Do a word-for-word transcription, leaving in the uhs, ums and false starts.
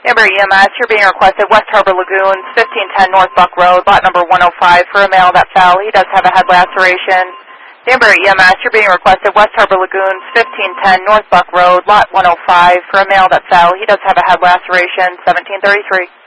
Danbury E M S, you're being requested West Harbor Lagoons, fifteen ten North Buck Road, lot number one oh five for a male that fell. He does have a head laceration. Danbury E M S, you're being requested West Harbor Lagoons, fifteen ten North Buck Road, lot one oh five for a male that fell. He does have a head laceration, seventeen thirty-three.